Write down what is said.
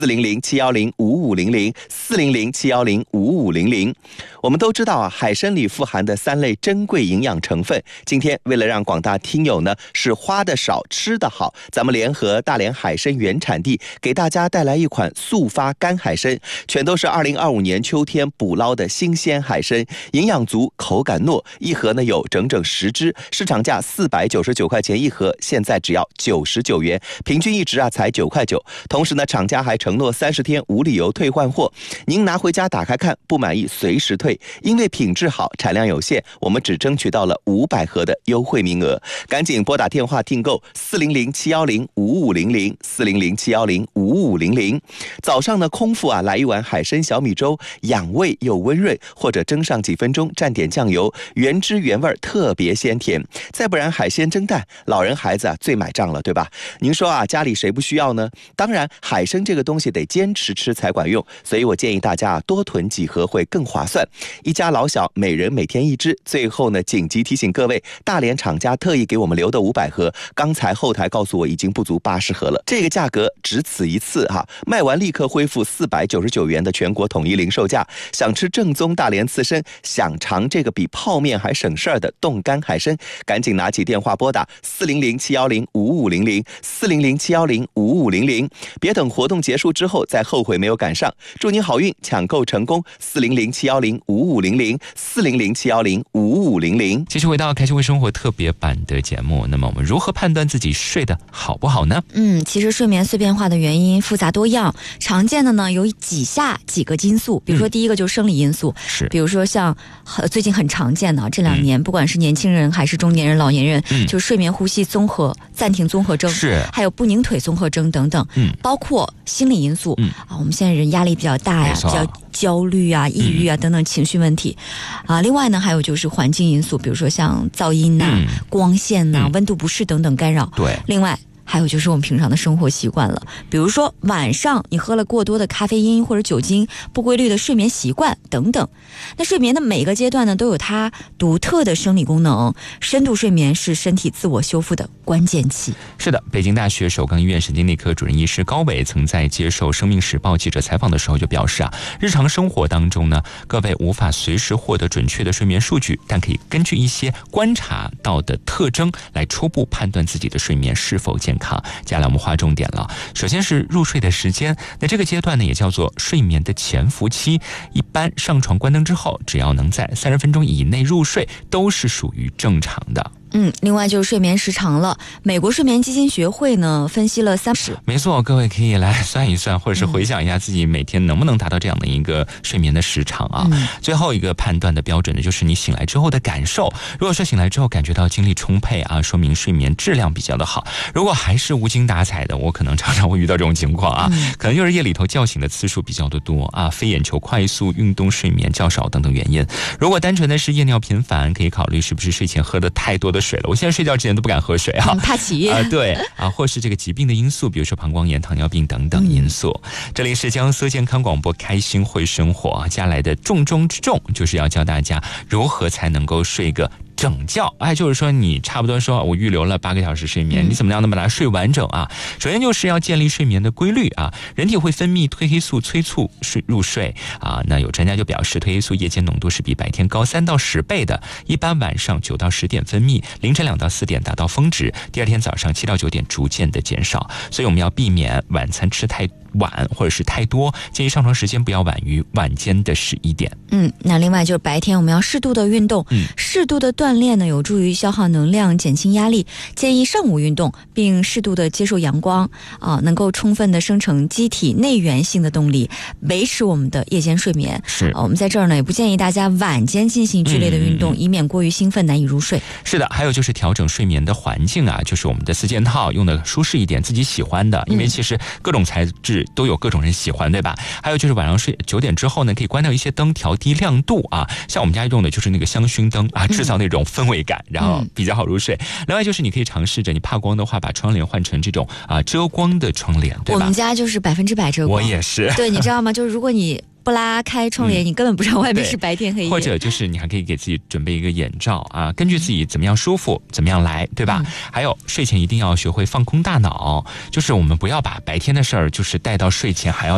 400-710-5500，400-710-5500。我们都知道啊，海参里富含的3类珍贵营养成分。今天为了让广大听友呢是花的少吃的好，咱们联合大连海参原产地，给大家带来一款速发干海参，全都是2025年秋天捕捞的新鲜海参，营养足，口感糯，一盒呢有整整10只，市场价499块钱一盒，现在只要99元，平均一只啊才9块9。同时呢，厂家还承诺30天无理由退换货，您拿回家打开看，不满意随时退。因为品质好，产量有限，我们只争取到了500盒的优惠名额，赶紧拨打电话订购400-710-5500，400-710-5500。早上呢，空腹啊来一碗海参小米粥，养胃又温润，或者蒸上几分钟，蘸点酱油，原汁原味，特别鲜甜。再不然海鲜蒸蛋，老人孩子啊最买账了，对吧？您说啊，家里谁不需要呢？当然，海参这个东西得坚持吃才管用，所以我建议大家多囤几盒会更划算。一家老小每人每天1只。最后呢，紧急提醒各位，大连厂家特意给我们留的500盒，刚才后台告诉我已经不足80盒了，这个价格只此一次哈，卖完立刻恢复499元的全国统一零售价。想吃正宗大连刺身，想尝这个比泡面还省事儿的冻干海参，赶紧拿起电话拨打400-710-5500，400-710-5500，别等活动结束之后再后悔没有赶上。祝您好运，抢购成功，400-710-5500，400-710-5500。 继续回到开心微生活特别版的节目，那么我们如何判断自己睡得好不好呢？ 其实睡眠碎片化的原因复杂多样，常见的呢有以下几个因素，比如说第一个就是生理因素， 是， 比如说像最近很常见的这2年，不管是年轻人还是中年人、老年人，就是睡眠呼吸暂停综合征， 是， 还有不宁腿综合征等等，包括心理因素，我们现在人压力比较大呀，比较焦虑啊、抑郁啊等等情绪问题另外呢，还有就是环境因素，比如说像噪音光线温度不适等等干扰。 对， 另外还有就是我们平常的生活习惯了，比如说晚上你喝了过多的咖啡因或者酒精，不规律的睡眠习惯等等。那睡眠的每个阶段呢，都有它独特的生理功能，深度睡眠是身体自我修复的关键期。 是的，北京大学首钢医院神经内科主任医师高伟曾在接受《生命时报》记者采访的时候就表示日常生活当中呢，各位无法随时获得准确的睡眠数据，但可以根据一些观察到的特征来初步判断自己的睡眠是否健康。接下来我们划重点了，首先是入睡的时间，那这个阶段呢也叫做睡眠的潜伏期，一般上床关灯之后，只要能在30分钟以内入睡，都是属于正常的。 另外就是睡眠时长了。美国睡眠基金学会呢分析了30， 没错，各位可以来算一算，或者是回想一下自己每天能不能达到这样的一个睡眠的时长啊。最后一个判断的标准呢，就是你醒来之后的感受。如果说醒来之后感觉到精力充沛说明睡眠质量比较的好。如果还是无精打采的，我可能常常会遇到这种情况可能就是夜里头叫醒的次数比较的多非眼球快速、运动睡眠较少等等原因。如果单纯的是夜尿频繁，可以考虑是不是睡前喝的太多的水了。我现在睡觉之前都不敢喝水怕起夜对或是这个疾病的因素，比如说膀胱炎、糖尿病等等因素。这里是江苏健康广播开心会生活，接下来的重中之重就是要教大家如何才能够睡个整觉。就是说你差不多说我预留了8个小时睡眠，你怎么样能把它睡完整首先就是要建立睡眠的规律人体会分泌褪黑素催促入睡那有专家就表示，褪黑素夜间浓度是比白天高3到10倍的，一般晚上9到10点分泌，凌晨2到4点达到峰值，第二天早上7到9点逐渐的减少。所以我们要避免晚餐吃太晚或者是太多，建议上床时间不要晚于晚间的11点。 那另外就是白天我们要适度的运动，适度的锻炼呢有助于消耗能量、减轻压力，建议上午运动，并适度的接受阳光能够充分的生成机体内源性的动力，维持我们的夜间睡眠。 是我们在这儿呢也不建议大家晚间进行剧烈的运动，以免过于兴奋难以入睡。 是的，还有就是调整睡眠的环境就是我们的4件套用的舒适一点，自己喜欢的，因为其实各种材质都有各种人喜欢，对吧？还有就是晚上睡9点之后呢，可以关掉一些灯，调低亮度像我们家用的就是那个香薰灯制造那种氛围感，然后比较好入睡。另外就是你可以尝试着，你怕光的话，把窗帘换成这种遮光的窗帘，对吧？ 我们家就是100%遮光。 我也是。 对，你知道吗？就是如果你不拉开窗帘，你根本不知道外面是白天黑夜。 或者就是你还可以给自己准备一个眼罩根据自己怎么样舒服怎么样来，对吧？还有睡前一定要学会放空大脑，就是我们不要把白天的事儿就是带到睡前还要